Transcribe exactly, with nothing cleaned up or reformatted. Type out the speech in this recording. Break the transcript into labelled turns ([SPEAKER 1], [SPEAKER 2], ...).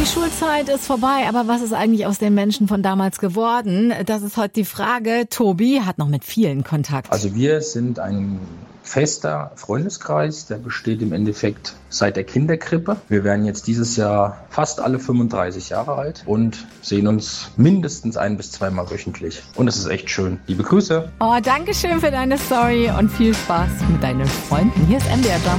[SPEAKER 1] Die Schulzeit ist vorbei, aber was ist eigentlich aus den Menschen von damals geworden? Das ist heute die Frage. Tobi hat noch mit vielen Kontakt.
[SPEAKER 2] Also wir sind ein fester Freundeskreis, der besteht im Endeffekt seit der Kinderkrippe. Wir werden jetzt dieses Jahr fast alle fünfunddreißig Jahre alt und sehen uns mindestens ein- bis zweimal wöchentlich. Und es ist echt schön. Liebe Grüße.
[SPEAKER 1] Oh, danke schön für deine Story und viel Spaß mit deinen Freunden. Hier ist M D R Jump.